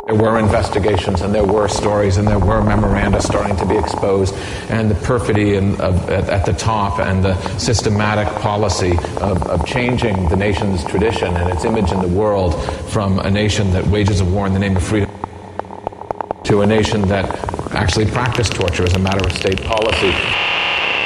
There were investigations, and there were stories, and there were memoranda starting to be exposed, and the perfidy at the top, and the systematic policy of changing the nation's tradition and its image in the world from a nation that wages a war in the name of freedom to a nation that actually practiced torture as a matter of state policy.